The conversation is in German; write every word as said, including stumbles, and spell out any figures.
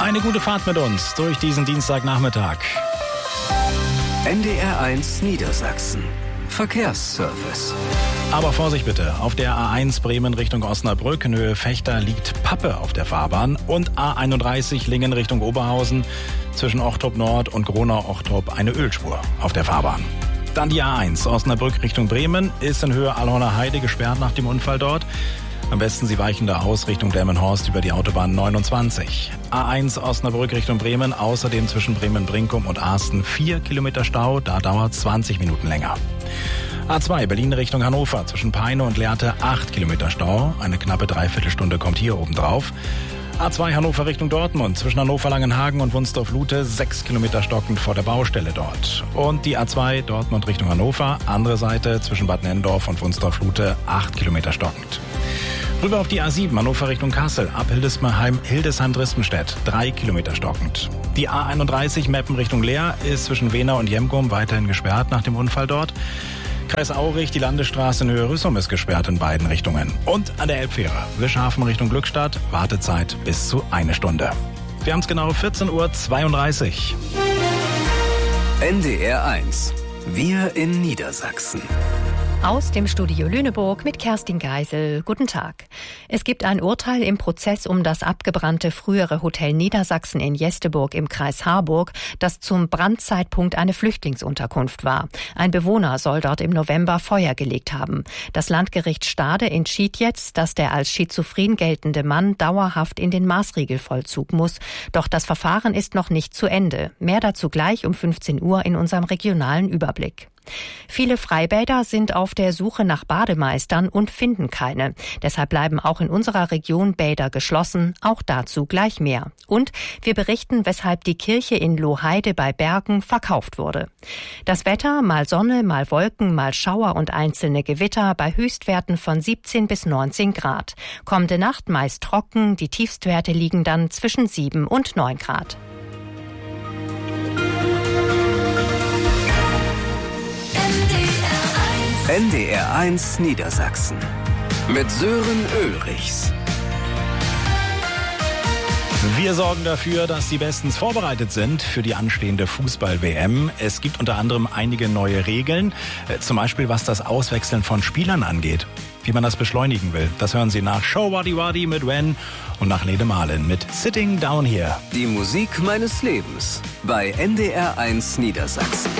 Eine gute Fahrt mit uns durch diesen Dienstagnachmittag. N D R eins Niedersachsen. Verkehrsservice. Aber Vorsicht bitte, auf der A eins Bremen Richtung Osnabrück in Höhe Fechter liegt Pappe auf der Fahrbahn und A einunddreißig Lingen Richtung Oberhausen zwischen Ochtrup Nord und Gronau-Ochtrup eine Ölspur auf der Fahrbahn. Dann die A eins Osnabrück Richtung Bremen ist in Höhe Alhorner Heide gesperrt nach dem Unfall dort. Am besten Sie weichen da aus Richtung Delmenhorst über die Autobahn neunundzwanzig. A eins Osnabrück Richtung Bremen, außerdem zwischen Bremen-Brinkum und Arsten vier Kilometer Stau, da dauert zwanzig Minuten länger. A zwei Berlin Richtung Hannover, zwischen Peine und Lehrte acht Kilometer Stau, eine knappe Dreiviertelstunde kommt hier oben drauf. A zwei Hannover Richtung Dortmund, zwischen Hannover-Langenhagen und Wunsdorf-Lute sechs Kilometer stockend vor der Baustelle dort. Und die A zwei Dortmund Richtung Hannover, andere Seite zwischen Bad Nenndorf und Wunsdorf-Lute acht Kilometer stockend. Rüber auf die A sieben Hannover Richtung Kassel, ab Hildesheim, Hildesheim-Drispenstedt, drei Kilometer stockend. Die A einunddreißig Meppen Richtung Leer ist zwischen Wehna und Jemgum weiterhin gesperrt nach dem Unfall dort. Kreis Aurich, die Landesstraße in Höhe Rüssum ist gesperrt in beiden Richtungen. Und an der Elbfähre, Wischhafen Richtung Glückstadt, Wartezeit bis zu eine Stunde. Wir haben es genau vierzehn Uhr zweiunddreißig. N D R eins. Wir in Niedersachsen. Aus dem Studio Lüneburg mit Kerstin Geisel. Guten Tag. Es gibt ein Urteil im Prozess um das abgebrannte frühere Hotel Niedersachsen in Jesteburg im Kreis Harburg, das zum Brandzeitpunkt eine Flüchtlingsunterkunft war. Ein Bewohner soll dort im November Feuer gelegt haben. Das Landgericht Stade entschied jetzt, dass der als schizophren geltende Mann dauerhaft in den Maßregelvollzug muss. Doch das Verfahren ist noch nicht zu Ende. Mehr dazu gleich um fünfzehn Uhr in unserem regionalen Überblick. Viele Freibäder sind auf der Suche nach Bademeistern und finden keine. Deshalb bleiben auch in unserer Region Bäder geschlossen. Auch dazu gleich mehr. Und wir berichten, weshalb die Kirche in Lohheide bei Bergen verkauft wurde. Das Wetter, mal Sonne, mal Wolken, mal Schauer und einzelne Gewitter bei Höchstwerten von siebzehn bis neunzehn Grad. Kommende Nacht meist trocken, die Tiefstwerte liegen dann zwischen sieben und neun Grad. N D R eins Niedersachsen mit Sören Ulrichs. Wir sorgen dafür, dass Sie bestens vorbereitet sind für die anstehende Fußball-W M. Es gibt unter anderem einige neue Regeln, zum Beispiel was das Auswechseln von Spielern angeht. Wie man das beschleunigen will, das hören Sie nach Show Wadi Wadi mit Wen und nach Lede Marlin mit Sitting Down Here. Die Musik meines Lebens bei N D R eins Niedersachsen.